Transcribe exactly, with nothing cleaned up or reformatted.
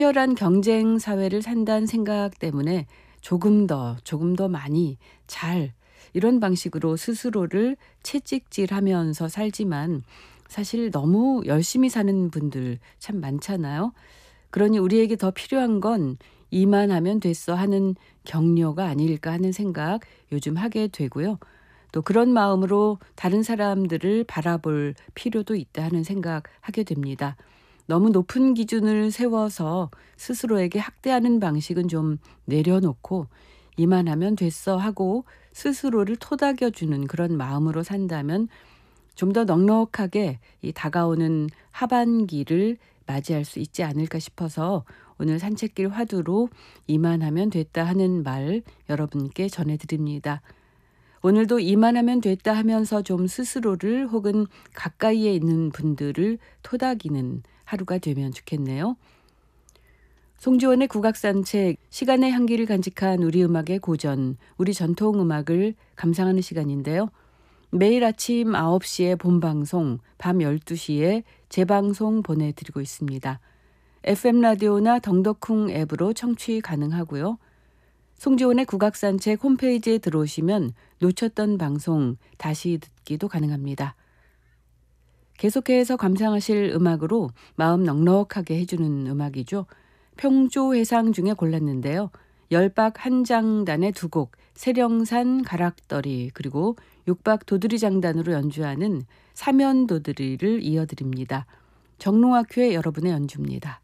치열한 경쟁 사회를 산다는 생각 때문에 조금 더, 조금 더 많이 잘 이런 방식으로 스스로를 채찍질하면서 살지만 사실 너무 열심히 사는 분들 참 많잖아요. 그러니 우리에게 더 필요한 건 '이만 하면 됐어.' 하는 격려가 아닐까 하는 생각 요즘 하게 되고요. 또 그런 마음으로 다른 사람들을 바라볼 필요도 있다 하는 생각하게 됩니다. 너무 높은 기준을 세워서 스스로에게 학대하는 방식은 좀 내려놓고 '이만하면 됐어.' 하고 스스로를 토닥여 주는 그런 마음으로 산다면 좀 더 넉넉하게 이 다가오는 하반기를 맞이할 수 있지 않을까 싶어서 오늘 산책길 화두로 '이만하면 됐다.' 하는 말 여러분께 전해 드립니다. 오늘도 '이만하면 됐다.' 하면서 좀 스스로를 혹은 가까이에 있는 분들을 토닥이는 하루가 되면 좋겠네요. 송지원의 국악산책, 시간의 향기를 간직한 우리 음악의 고전, 우리 전통 음악을 감상하는 시간인데요. 매일 아침 아홉 시에 본방송, 밤 열두 시에 재방송 보내드리고 있습니다. 에프엠 라디오나 덩더쿵 앱으로 청취 가능하고요. 송지원의 국악산책 홈페이지에 들어오시면 놓쳤던 방송 다시 듣기도 가능합니다. 계속해서 감상하실 음악으로 마음 넉넉하게 해주는 음악이죠. 평조회상 중에 골랐는데요. 열박 한장단의 두 곡, 세령산 가락더리 그리고 육박 도드리장단으로 연주하는 사면도드리를 이어드립니다. 정롱학회 여러분의 연주입니다.